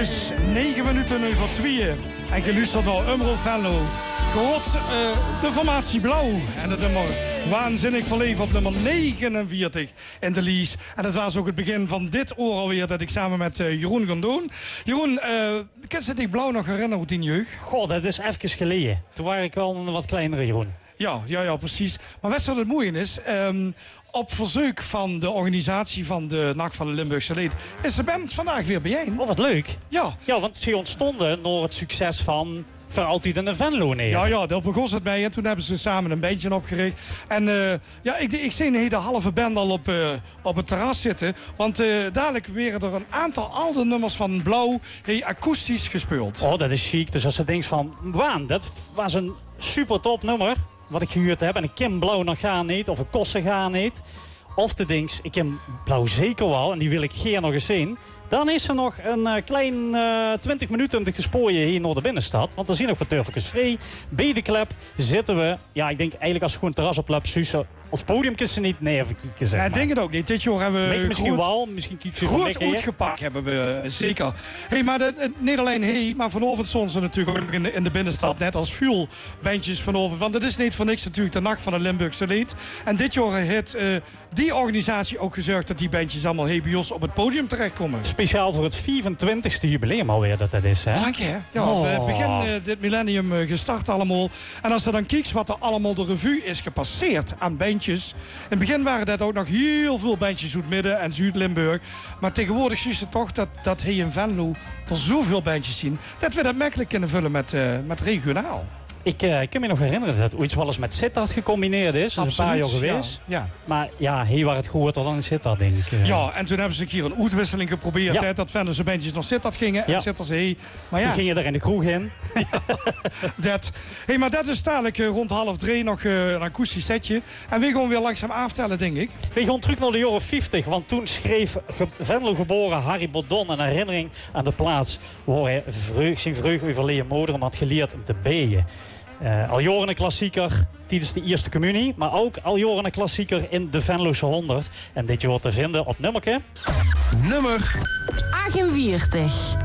is 9 minuten over 2 en geluisterd naar Umro Venlo. Gehoord de formatie Blauw en het nummer Waanzinnig Verleven op nummer 49 in de lijst. En dat was ook het begin van dit oor alweer dat ik samen met Jeroen ga doen. Jeroen, kan je zich Blauw nog herinneren uit in jeugd? Goh, dat is even geleden. Toen was ik wel een wat kleinere Jeroen. Ja, precies. Maar weet je wat het mooie is? Op verzoek van de organisatie van de Nacht van de Limburgse Leed is de band vandaag weer bijeen. Oh, wat leuk. Ja, want ze ontstonden door het succes van Voor Altijd in de Venlo neer. Ja, daar begon het mee. En toen hebben ze samen een bandje opgericht. En ik zie een hele halve band al op het terras zitten. Want dadelijk weer er een aantal oude nummers van Blauw akoestisch gespeeld. Oh, dat is chic. Dus als je denkt van, Waan, dat was een super top nummer wat ik gehuurd heb. En ik ken Blauw nog gaan niet. Of een kosten gaan niet. Of de dings, ik ken Blauw zeker wel. En die wil ik geen nog eens zien. Dan is er nog een klein 20 minuten om te spooien hier naar de binnenstad. Want dan zien we nog van Turfkes Vree. Bij de klep zitten we. Ja, ik denk eigenlijk als we gewoon terras op lap Suze. Ons podium kunnen ze niet even kijken. Zeg maar. Ik denk het ook niet. Dit jaar hebben we misschien wel. Misschien kijken ze goed uitgepakt hebben we zeker. Maar niet alleen maar vanavond stonden ze natuurlijk ook in de binnenstad. Net als veel bandjes vanavond. Want het is niet voor niks natuurlijk de Nacht van de Limburgse Leed. En dit jaar heeft die organisatie ook gezorgd dat die bandjes allemaal bij ons op het podium terechtkomen. Speciaal voor het 24e jubileum alweer dat is, hè? Dank je. Ja, we begin dit millennium gestart allemaal. En als je dan kijkt wat er allemaal de revue is gepasseerd aan bandjes. In het begin waren dat ook nog heel veel bandjes uit Midden- en Zuid-Limburg. Maar tegenwoordig zie je toch dat hier in Venlo er zoveel bandjes zien. Dat we dat makkelijk kunnen vullen met regionaal. Ik kan me nog herinneren dat het ooit wel eens met Sittard gecombineerd is. Dat is een paar jaar geweest. Ja. Maar ja, hier waar het gehoord dan in Sittard, denk ik. Ja, en toen hebben ze hier een uitwisseling geprobeerd. Ja. Dat Venlose bandjes naar Sittard gingen. En Sittard zei, maar ja. Toen ging je er in de kroeg in. Maar dat is dadelijk rond 2:30 nog een akoestisch setje. En we gaan weer langzaam aftellen, denk ik. We gaan terug naar de jaren 50. Want toen schreef Venlo geboren Harry Bordon een herinnering aan de plaats waar hij zijn vreugde overleden moeder had geleerd om te beën. Al jaren een klassieker tijdens de Eerste Communie. Maar ook al jaren een klassieker in de Venlose 100. En dit je wordt te vinden op nummerke. Nummer 48.